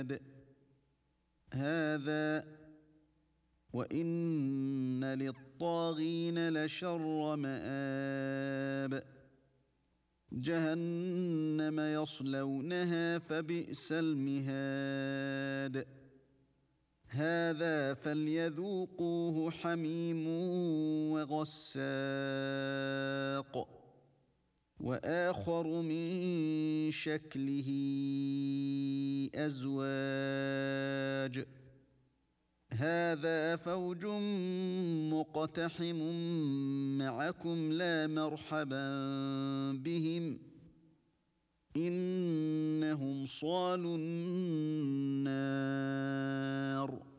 هذا وإن للطاغين لشر مآب جهنم يصلونها فبئس المهاد هذا فليذوقوه حميم وغساق وآخر من شكله أزواج هذا فوج مقتحم معكم لا مرحبا بهم إنهم صالوا النار